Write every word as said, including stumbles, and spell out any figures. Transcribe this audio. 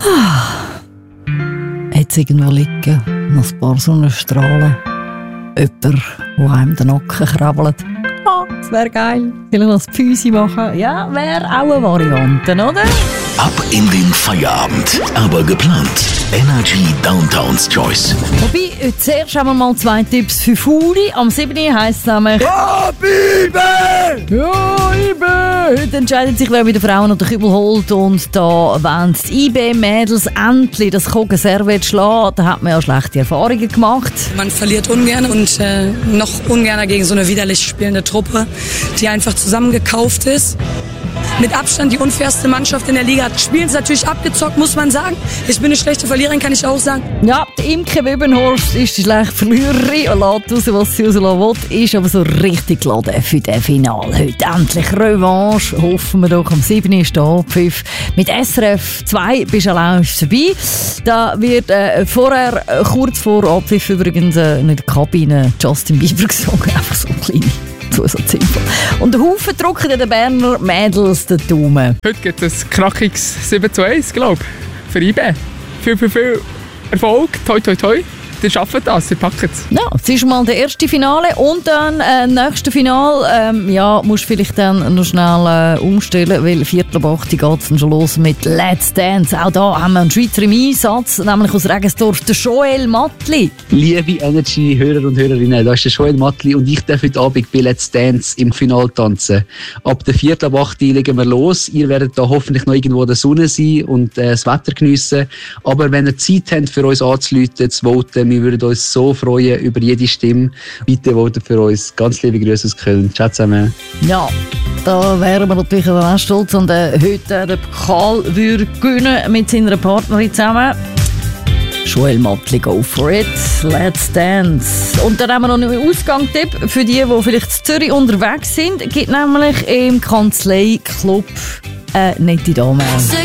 Jetzt irgendwo liegen, noch ein paar Sonnenstrahlen. Jemand, der einem den Nacken krabbelt. Ah, das wäre geil. Vielleicht noch das Füße machen. Ja, wäre auch eine Variante, oder? Ab in den Feierabend, aber geplant. Energy Downtowns Choice. Wobei, heute zuerst haben wir mal zwei Tipps für Fauli. Am siebten heisst es nämlich... Ja, Bibe! Ja, I B! Heute entscheidet sich, wer bei den Frauen noch den Kübel holt. Und da wollen die I B-Mädels endlich das Kogenservett schlagen. Da hat man ja schlechte Erfahrungen gemacht. Man verliert ungern und äh, noch ungerner gegen so eine widerlich spielende Truppe, die einfach zusammengekauft ist. Mit Abstand die unfairste Mannschaft in der Liga. Spielen sie natürlich abgezockt, muss man sagen. Ich bin eine schlechte Verliererin, kann ich auch sagen. Ja, die Imke Webenhorst ist die schlechte Verliererin und lässt raus, was sie rauslassen will. Ist aber so richtig geladen für das Finale. Heute endlich Revanche. Hoffen wir doch, am siebten ist der Abpfiff. Mit S R F zwei bist du allein vorbei. Da wird äh, vorher, äh, kurz vor Abpfiff übrigens, äh, in der Kabine Justin Bieber gesungen. Einfach so klein. Zusatzinfo. Und der Haufen drücken den Berner Mädels den Daumen. Heute gibt es ein knackiges sieben zu eins, glaube ich, für I B. Viel, viel, viel Erfolg. Toi, toi, toi. Ihr schafft das, ihr packt es. Ja, es ist mal der erste Finale und dann äh, nächste Finale. Ähm, ja, musst vielleicht dann noch schnell äh, umstellen, weil Viertel ab acht geht es dann schon los mit Let's Dance. Auch da haben wir einen Schweizer im Einsatz, nämlich aus Regensdorf, der Joel Mattli. Liebe Energy-Hörer und Hörerinnen, da ist der Joel Mattli und ich darf heute Abend bei Let's Dance im Finale tanzen. Ab der Viertel ab acht legen wir los. Ihr werdet da hoffentlich noch irgendwo in der Sonne sein und äh, das Wetter geniessen. Aber wenn ihr Zeit habt, für uns anzurufen, zu voten, wir würden uns so freuen über jede Stimme. Bitte votet für uns. Ganz liebe Grüße aus Köln. Ciao zusammen. Ja, da wären wir natürlich auch stolz und äh, heute äh, der Pokal würde gewinnen mit seiner Partnerin zusammen. Joel Mattli, go for it. Let's dance. Und dann haben wir noch einen Ausgangstipp für die, die vielleicht in Zürich unterwegs sind. Es gibt nämlich im Kanzlei-Club eine nette Dame.